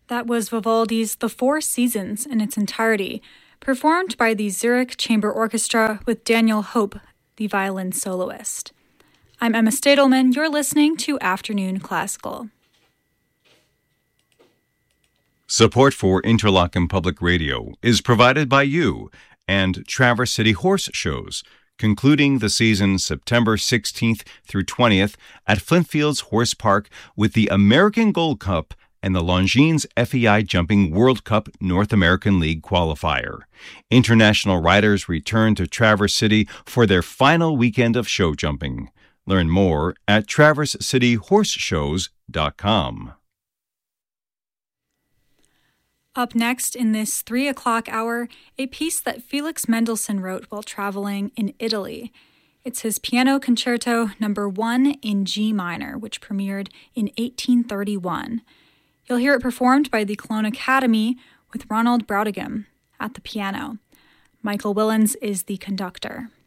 That was Vivaldi's The Four Seasons in its entirety, performed by the Zurich Chamber Orchestra with Daniel Hope, the violin soloist. I'm Emma Stadelman. You're listening to Afternoon Classical. Support for Interlochen Public Radio is provided by you and Traverse City Horse Shows, concluding the season September 16th through 20th at Flintfields Horse Park with the American Gold Cup and the Longines FEI Jumping World Cup North American League qualifier. International riders return to Traverse City for their final weekend of show jumping. Learn more at traversityhorseshows.com. Up next in this 3 o'clock hour, a piece that Felix Mendelssohn wrote while traveling in Italy. It's his Piano Concerto No. 1 in G minor, which premiered in 1831. You'll hear it performed by the Cologne Academy with Ronald Brautigam at the piano. Michael Willens is the conductor.